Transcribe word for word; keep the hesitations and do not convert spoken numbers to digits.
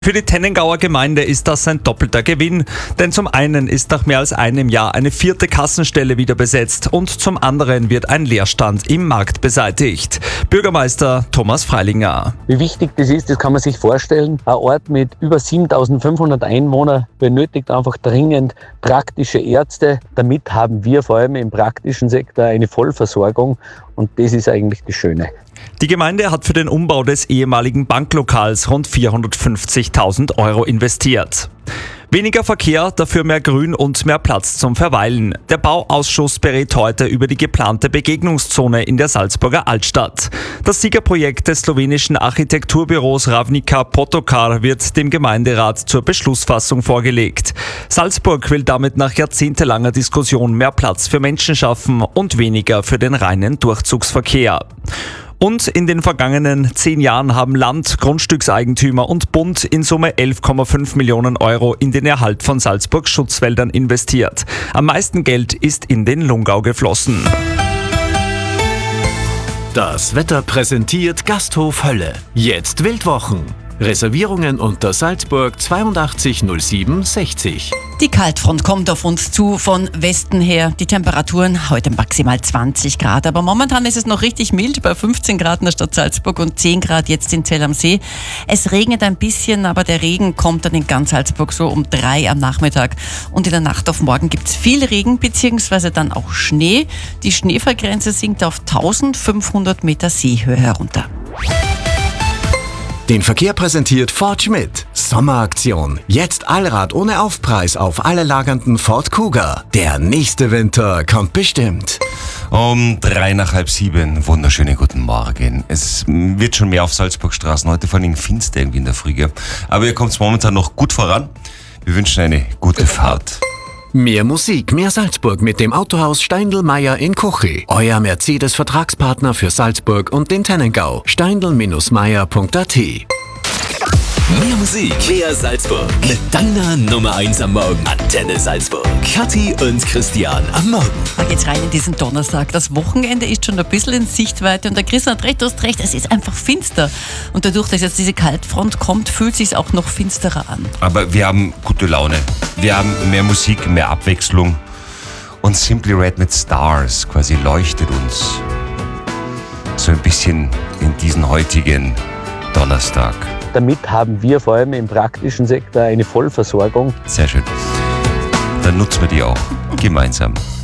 Für die Tennengauer Gemeinde ist das ein doppelter Gewinn, denn zum einen ist nach mehr als einem Jahr eine vierte Kassenstelle wieder besetzt und zum anderen wird ein Leerstand im Markt beseitigt. Bürgermeister Thomas Freilinger. Wie wichtig das ist, das kann man sich vorstellen. Ein Ort mit über siebentausendfünfhundert Einwohnern benötigt einfach dringend praktische Ärzte. Damit haben wir vor allem im praktischen Sektor eine Vollversorgung und das ist eigentlich das Schöne. Die Gemeinde hat für den Umbau des ehemaligen Banklokals rund vierhundertfünfzigtausend Euro investiert. Weniger Verkehr, dafür mehr Grün und mehr Platz zum Verweilen. Der Bauausschuss berät heute über die geplante Begegnungszone in der Salzburger Altstadt. Das Siegerprojekt des slowenischen Architekturbüros Ravnica Potokar wird dem Gemeinderat zur Beschlussfassung vorgelegt. Salzburg will damit nach jahrzehntelanger Diskussion mehr Platz für Menschen schaffen und weniger für den reinen Durchzugsverkehr. Und in den vergangenen zehn Jahren haben Land, Grundstückseigentümer und Bund in Summe elf Komma fünf Millionen Euro in den Erhalt von Salzburgs Schutzwäldern investiert. Am meisten Geld ist in den Lungau geflossen. Das Wetter präsentiert Gasthof Hölle. Jetzt Wildwochen. Reservierungen unter Salzburg zweiundachtzig null sieben sechzig. Die Kaltfront kommt auf uns zu von Westen her. Die Temperaturen heute maximal zwanzig Grad, aber momentan ist es noch richtig mild bei fünfzehn Grad in der Stadt Salzburg und zehn Grad jetzt in Zell am See. Es regnet ein bisschen, aber der Regen kommt dann in ganz Salzburg so um drei am Nachmittag. Und in der Nacht auf morgen gibt es viel Regen bzw. dann auch Schnee. Die Schneefallgrenze sinkt auf eintausendfünfhundert Meter Seehöhe herunter. Den Verkehr präsentiert Ford Schmidt. Sommeraktion. Jetzt Allrad ohne Aufpreis auf alle lagernden Ford Kuga. Der nächste Winter kommt bestimmt. Um drei nach halb sieben. Wunderschönen guten Morgen. Es wird schon mehr auf Salzburgstraßen. Heute vor allem finster irgendwie in der Früh. Aber ihr kommt momentan noch gut voran. Wir wünschen eine gute Fahrt. Mehr Musik, mehr Salzburg mit dem Autohaus Steindl-Meyer in Kochi. Euer Mercedes-Vertragspartner für Salzburg und den Tennengau. steindl Meyer punkt a t. Mehr Musik, mehr Salzburg. Mit deiner Nummer eins am Morgen. Antenne Salzburg. Kathi und Christian am Morgen. Da geht's rein in diesen Donnerstag. Das Wochenende ist schon ein bisschen in Sichtweite und der Christian hat recht, du hast recht, es ist einfach finster. Und dadurch, dass jetzt diese Kaltfront kommt, fühlt es sich auch noch finsterer an. Aber wir haben gute Laune. Wir haben mehr Musik, mehr Abwechslung. Und Simply Red mit Stars quasi leuchtet uns so ein bisschen in diesen heutigen Donnerstag. Damit haben wir vor allem im praktischen Sektor eine Vollversorgung. Sehr schön. Dann nutzen wir die auch gemeinsam.